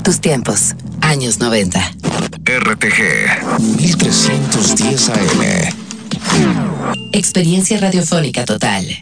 Tus tiempos, años 90. RTG 1310 AM. Experiencia radiofónica total.